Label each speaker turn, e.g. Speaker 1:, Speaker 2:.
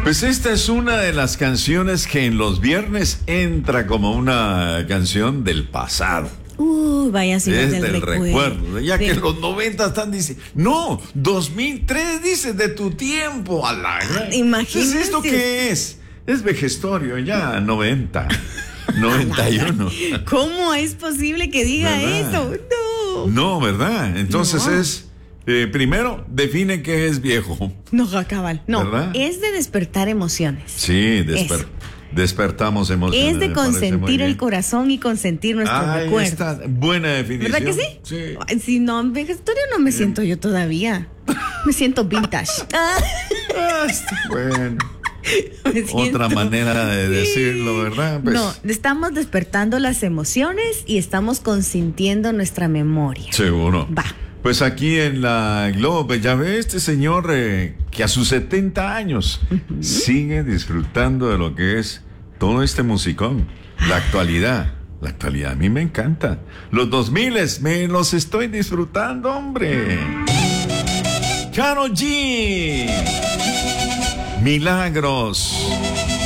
Speaker 1: Pues esta es una de las canciones que en los viernes entra como una canción del pasado.
Speaker 2: Vaya si
Speaker 1: Es
Speaker 2: del
Speaker 1: del recuerdo. Ya que
Speaker 2: Sí.
Speaker 1: los 90 están diciendo. No, 2003 dice de tu tiempo. A la gran.
Speaker 2: Imagínese.
Speaker 1: ¿Esto qué es? Es vejestorio, ya 90, 91.
Speaker 2: ¿Cómo es posible que diga
Speaker 1: ¿Verdad?
Speaker 2: eso? No.
Speaker 1: No, ¿verdad? Entonces
Speaker 2: No.
Speaker 1: es. Primero, define qué es viejo.
Speaker 2: No, cabal. No,
Speaker 1: ¿Verdad?
Speaker 2: es de despertar emociones.
Speaker 1: Sí,
Speaker 2: Eso.
Speaker 1: despertamos emociones.
Speaker 2: Es de
Speaker 1: me parece muy
Speaker 2: consentir el
Speaker 1: bien.
Speaker 2: corazón y consentir nuestros
Speaker 1: Ahí
Speaker 2: recuerdos.
Speaker 1: está, buena definición.
Speaker 2: ¿Verdad que sí?
Speaker 1: Sí.
Speaker 2: Ay, si no, en vejestorio no me siento yo todavía. Me siento vintage.
Speaker 1: Bueno,
Speaker 2: Me siento-
Speaker 1: otra manera de decirlo, ¿verdad? Pues,
Speaker 2: No, estamos despertando las emociones y estamos consintiendo nuestra memoria.
Speaker 1: seguro.
Speaker 2: Va.
Speaker 1: Pues aquí en la Globe, ya ve este señor que a sus 70 años sigue disfrutando de lo que es todo este musicón. La actualidad a mí me encanta. Los 2000 me los estoy disfrutando, hombre. Karol G. Milagros.